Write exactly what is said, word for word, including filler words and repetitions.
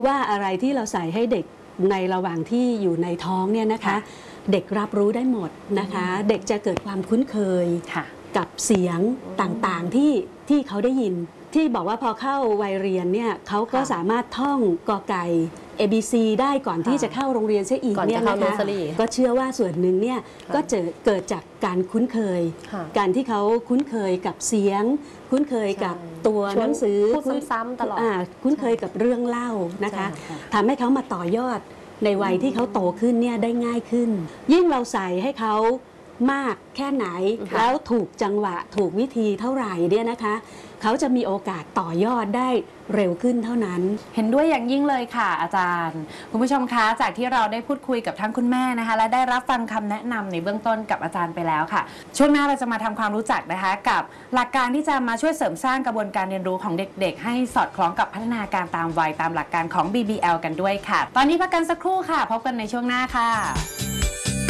ว่าอะไรที่เราใส่ให้เด็กในระหว่างที่อยู่ในท้องเนี่ยนะคะเด็กรับรู้ได้หมดนะคะเด็กจะเกิดความคุ้นเคยกับเสียงต่างๆที่ที่เขาได้ยินที่บอกว่าพอเข้าวัยเรียนเนี่ยเขาก็สามารถท่องกอไก่ เอ บี ซี ได้ก่อนที่จะเข้าโรงเรียนเสียอีกเนี่ยนะคะก็เชื่อว่าส่วนหนึ่งเนี่ยก็จะเกิดจากการคุ้นเคยการที่เขาคุ้นเคยกับเสียงคุ้นเคยกับตัวหนังสือพูดซ้ำๆตลอดคุ้นเคยกับเรื่องเล่านะคะทำให้เขามาต่อยอดในวัยที่เขาโตขึ้นเนี่ยได้ง่ายขึ้นยิ่งเราใส่ให้เขามากแค่ไหนแล้วถูกจังหวะถูกวิธีเท่าไหร่เนี่ยนะคะเขาจะมีโอกาสต่อยอดได้เร็วขึ้นเท่านั้นเห็นด้วยอย่างยิ่งเลยค่ะอาจารย์คุณผู้ชมคะจากที่เราได้พูดคุยกับทั้งคุณแม่นะคะและได้รับฟังคำแนะนำในเบื้องต้นกับอาจารย์ไปแล้วค่ะช่วงหน้าเราจะมาทำความรู้จักนะคะกับหลักการที่จะมาช่วยเสริมสร้างกระบวนการเรียนรู้ของเด็กๆให้สอดคล้องกับพัฒนาการตามวัยตามหลักการของ บี บี แอล กันด้วยค่ะตอนนี้พักกันสักครู่ค่ะพบกันในช่วงหน้าค่ะ